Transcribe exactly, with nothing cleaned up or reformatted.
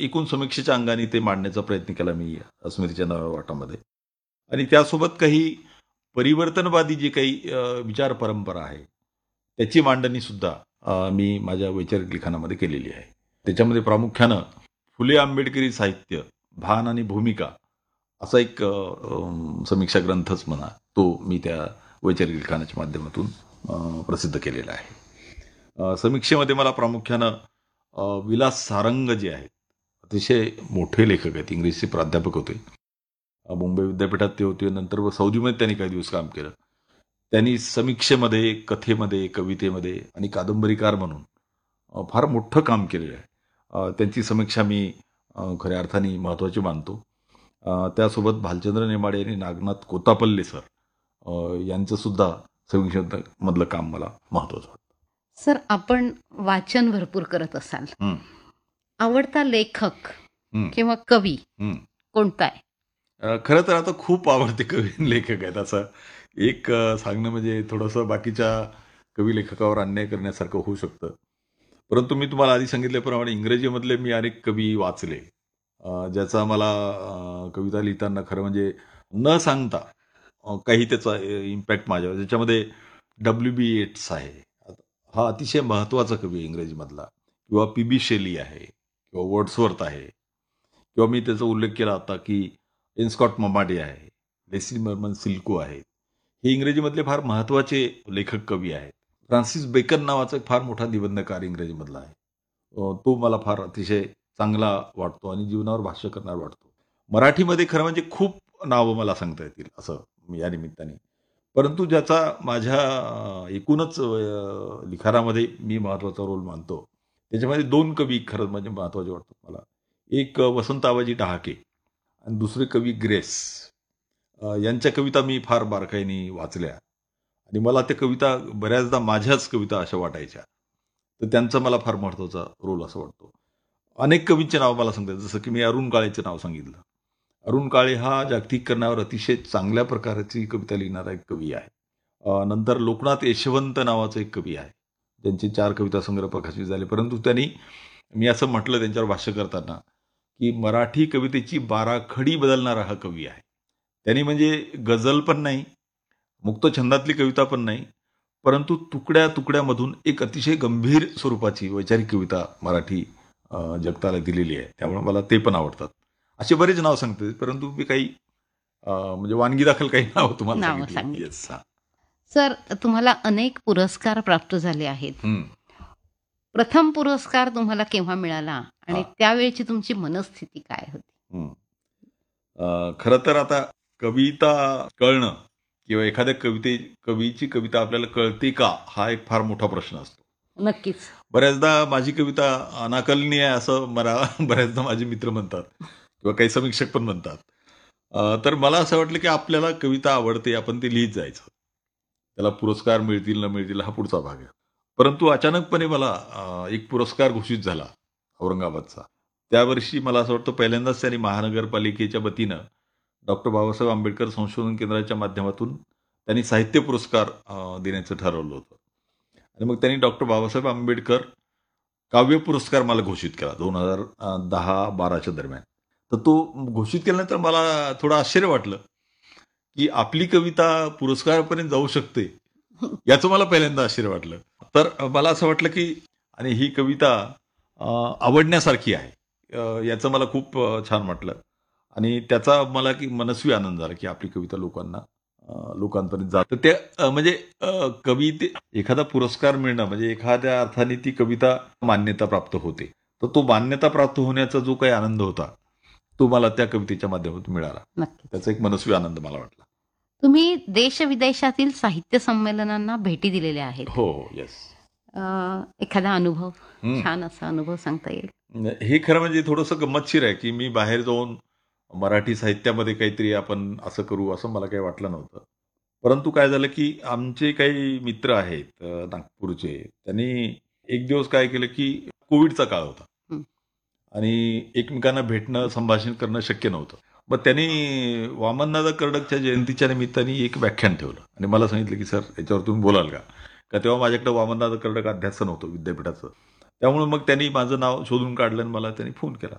एकूण समीक्षेच्या अंगाने ते मांडण्याचा प्रयत्न केला मी स्मृतीच्या नव्या वाटामध्ये. आणि त्यासोबत काही परिवर्तनवादी जी काही अ, विचार परंपरा आहे, त्याची मांडणी सुद्धा अ, मी माझ्या वैचारिक लिखाणामध्ये केलेली आहे. त्याच्यामध्ये प्रामुख्यानं फुले आंबेडकरी साहित्य, भान आणि भूमिका असा एक अ, अ, समीक्षा ग्रंथच म्हणा, तो मी त्या वैचारिक लिखाणाच्या माध्यमातून अ, प्रसिद्ध केलेला आहे. अ, समीक्षेमध्ये मला प्रामुख्यानं अ, विलास सारंग जे आहेत, अतिशय मोठे लेखक आहेत, इंग्रजीचे प्राध्यापक होते. अ, मुंबई विद्यापीठात ते होते. नंतर व सौदीमध्ये त्यांनी काही दिवस काम केलं. त्यांनी समीक्षेमध्ये, कथेमध्ये, कवितेमध्ये आणि कादंबरीकार म्हणून अ, फार मोठं काम केलेलं आहे. अ, त्यांची समीक्षा मी अ, खऱ्या अर्थाने महत्त्वाची मानतो. अ, त्यासोबत भालचंद्र नेमाडे आणि नागनाथ कोतापल्ले सर अ, यांचं सुद्धा समीक्षेमधलं काम मला महत्त्वाचं वाटतं. सर, आपण वाचन भरपूर करत असाल. हं, आवडता लेखक हं, किंवा कवी हं. कोणता आहे? अ, खरं तर आता खूप आवडते कवी आणि लेखक आहेत. असं एक अ, सांगणं म्हणजे थोडंसं बाकीच्या कवी लेखकावर अन्याय करण्यासारखं होऊ शकतं. परंतु मी तुम्हाला आधी सांगितल्याप्रमाणे इंग्रजीमधले मी अनेक कवी वाचले. अ, ज्याचा मला अ, कविता लिहिताना खरं म्हणजे न सांगता अ, काही त्याचा इम्पॅक्ट माझ्यावर. ज्याच्यामध्ये डब्ल्यू बी येट्स आहे. हा अतिशय महत्त्वाचा कवी आहे इंग्रजीमधला, किंवा पी बी शेली आहे, किंवा वर्ड्सवर्थ आहे, किंवा मी त्याचा उल्लेख केला होता की एन स्कॉट ममाडे आहे, लेस्ली मर्मन सिल्को आहेत. हे इंग्रजीमधले फार महत्त्वाचे लेखक कवी आहेत. फ्रान्सिस बेकन नावाचा एक फार मोठा निबंधकार इंग्रजीमधला आहे. अ, तो मला फार अतिशय चांगला वाटतो आणि जीवनावर भाष्य करणारा वाटतो. मराठीमध्ये खरं म्हणजे खूप नावं मला सांगता येतील असं या निमित्ताने. परंतु ज्याचा माझ्या अ, एकूणच अ, लिखाणामध्ये मी महत्त्वाचा रोल मानतो, त्याच्यामध्ये दोन कवी खरं म्हणजे महत्त्वाचे वाटतात मला. एक अ, वसंत आबाजी डहाके आणि दुसरे कवी ग्रेस. अ, यांच्या कविता मी फार बारकाईने वाचल्या आणि मला त्या कविता बऱ्याचदा माझ्याच कविता अशा वाटायच्या. तर त्यांचा मला फार महत्त्वाचा रोल असं वाटतो. अनेक कवींचे नाव मला सांगतात, जसं की मी अरुण काळेचं नाव सांगितलं. अरुण काळे हा जागतिकीकरणावर अतिशय चांगल्या प्रकारची कविता लिहिणारा एक कवी आहे. अ, नंतर लोकनाथ यशवंत नावाचा एक कवी आहे. त्यांचे चार कविता संग्रह प्रकाशित झाले. परंतु त्यांनी, मी असं म्हटलं त्यांच्यावर भाष्य करताना, की मराठी कवितेची बाराखडी बदलणारा हा कवी आहे. त्यांनी म्हणजे गझल पण नाही, मुक्त छंदातली कविता पण नाही, परंतु तुकड्या तुकड्यामधून एक अतिशय गंभीर स्वरूपाची वैचारिक कविता मराठी अ, जगताला दिलेली आहे. त्यामुळे मला ते पण आवडतात. असे बरेच नाव सांगते, परंतु मी काही अ, म्हणजे वानगी दाखल काही नाव तुम्हाला नावं सांगितली. सांगितली. येस. हां. सर, तुम्हाला अनेक पुरस्कार प्राप्त झाले आहेत. हं. प्रथम पुरस्कार तुम्हाला केव्हा मिळाला आणि हां. त्यावेळची तुमची मनस्थिती काय होती? हं. अ, खरं तर आता कविता कळणं किंवा एखाद्या कविते कवीची कविता आपल्याला कळते का, हा एक फार मोठा प्रश्न असतो. नक्कीच. बऱ्याचदा माझी कविता अनाकलनीय आहे असं मला बऱ्याचदा माझे मित्र म्हणतात, किंवा काही समीक्षक पण म्हणतात. अ, तर मला असं वाटलं की आपल्याला कविता आवडते, आपण ती लिहित जायचं. त्याला पुरस्कार मिळतील न मिळतील हा पुढचा भाग आहे. परंतु अचानकपणे मला अ, एक पुरस्कार घोषित झाला औरंगाबादचा. त्यावर्षी मला असं वाटतं पहिल्यांदाच त्यांनी महानगरपालिकेच्या वतीनं डॉक्टर बाबासाहेब आंबेडकर संशोधन केंद्राच्या माध्यमातून त्यांनी साहित्य पुरस्कार अ, देण्याचं ठरवलं होतं. आणि मग त्यांनी डॉक्टर बाबासाहेब आंबेडकर काव्य पुरस्कार मला घोषित केला दोन हजार दहा बाराच्या दरम्यान. तर तो घोषित केल्यानंतर मला थोडं आश्चर्य वाटलं, की आपली कविता पुरस्कारापर्यंत जाऊ शकते, याचं मला पहिल्यांदा आश्चर्य वाटलं. तर मला असं वाटलं की आणि ही कविता अ, आवडण्यासारखी आहे. अ, याचं मला खूप अ, छान वाटलं आणि त्याचा मला की मनस्वी आनंद झाला, की आपली कविता लोकांना अ, लोकांपर्यंत जाते. ते अ, म्हणजे अ, कविते एखादा पुरस्कार मिळणं म्हणजे एखाद्या अर्थाने ती कविता मान्यता प्राप्त होते. तर तो मान्यता प्राप्त होण्याचा जो काही आनंद होता, तो मला त्या कवितेच्या माध्यमातून मिळाला. नक्कीच. त्याचा एक मनस्वी आनंद मला वाटला. तुम्ही देश-विदेशातील साहित्य संमेलनांना भेटी दिलेल्या आहेत. हो, हो. येस. अ, एखादा अनुभव, हं. छान असा अनुभव सांगता येईल? हे खरं म्हणजे थोडंसं गंमतशीर आहे, की मी बाहेर जाऊन मराठी साहित्यामध्ये काहीतरी आपण असं करू, असं मला काही वाटलं नव्हतं. परंतु काय झालं, की आमचे काही मित्र आहेत अ, नागपूरचे. त्यांनी एक दिवस काय केलं, की कोविडचा काळ होता हं. आणि एकमेकांना भेटणं, संभाषण करणं शक्य नव्हतं. मग त्यांनी वामनदादा कर्डकच्या जयंतीच्या निमित्ताने एक व्याख्यान ठेवलं आणि मला सांगितलं, की "सर, याच्यावर तुम्ही बोलाल का?" का तेव्हा माझ्याकडे वामनदादा कर्डक अध्यासन होतं विद्यापीठाचं. त्यामुळे मग त्यांनी माझं नाव शोधून काढलं आणि मला त्यांनी फोन केला.